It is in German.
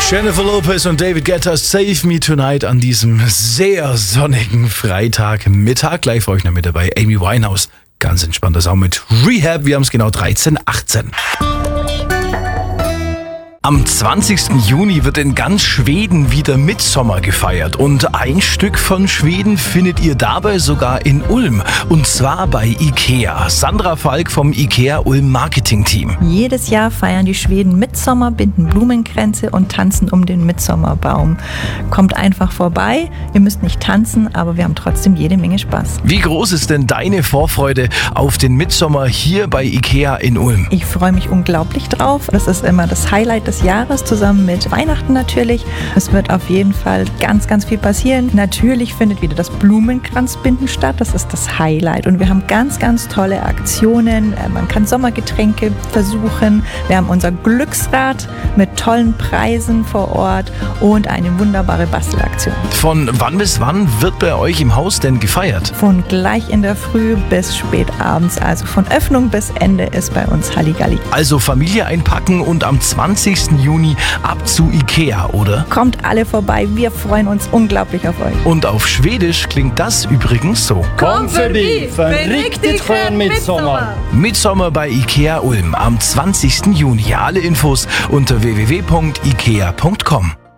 Jennifer Lopez und David Guetta, Save Me Tonight an diesem sehr sonnigen Freitagmittag. Gleich für euch noch mit dabei Amy Winehouse. Ganz entspannter Sound mit Rehab. Wir haben es genau 13:18. Am 20. Juni wird in ganz Schweden wieder Mitsommer gefeiert und ein Stück von Schweden findet ihr dabei sogar in Ulm und zwar bei IKEA. Sandra Falk vom IKEA Ulm Marketing Team. Jedes Jahr feiern die Schweden Mitsommer, binden Blumenkränze und tanzen um den Mitsommerbaum. Kommt einfach vorbei, ihr müsst nicht tanzen, aber wir haben trotzdem jede Menge Spaß. Wie groß ist denn deine Vorfreude auf den Mitsommer hier bei IKEA in Ulm? Ich freue mich unglaublich drauf. Das ist immer das Highlight des Jahres, zusammen mit Weihnachten natürlich. Es wird auf jeden Fall ganz, ganz viel passieren. Natürlich findet wieder das Blumenkranzbinden statt. Das ist das Highlight. Und wir haben ganz, ganz tolle Aktionen. Man kann Sommergetränke versuchen. Wir haben unser Glücksrad mit tollen Preisen vor Ort und eine wunderbare Bastelaktion. Von wann bis wann wird bei euch im Haus denn gefeiert? Von gleich in der Früh bis spät abends. Also von Öffnung bis Ende ist bei uns Halligalli. Also Familie einpacken und am 20. Juni ab zu IKEA, oder? Kommt alle vorbei, wir freuen uns unglaublich auf euch. Und auf Schwedisch klingt das übrigens so. Komm förbi för en riktigt skön midsommar. Mitsommer bei IKEA Ulm am 20. Juni. Alle Infos unter www.ikea.com.